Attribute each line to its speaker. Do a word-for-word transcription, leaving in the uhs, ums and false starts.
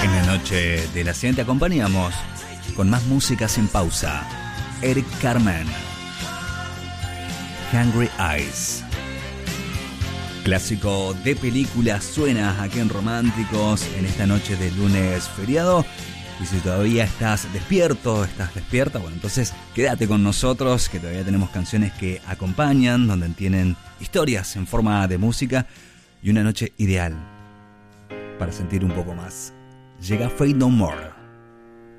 Speaker 1: En la noche de la cien te acompañamos con más música sin pausa. Eric Carmen, Hungry Eyes. Clásico de película suena aquí en Románticos en esta noche de lunes feriado. Y si todavía estás despierto, estás despierta, bueno, entonces quédate con nosotros, que todavía tenemos canciones que acompañan, donde tienen historias en forma de música y una noche ideal para sentir un poco más. Llega Faith No More.